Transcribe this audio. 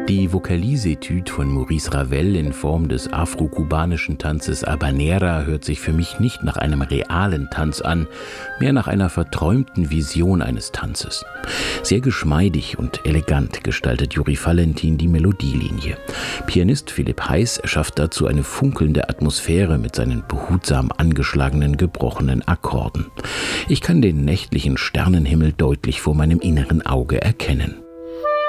Die Vocalise-Etüde von Maurice Ravel in Form des afro-kubanischen Tanzes Habanera hört sich für mich nicht nach einem realen Tanz an, mehr nach einer verträumten Vision eines Tanzes. Sehr geschmeidig und elegant gestaltet Juri Valentin die Melodielinie. Pianist Philipp Heiß schafft dazu eine funkelnde Atmosphäre mit seinen behutsam angeschlagenen, gebrochenen Akkorden. Ich kann den nächtlichen Sternenhimmel deutlich vor meinem inneren Auge erkennen.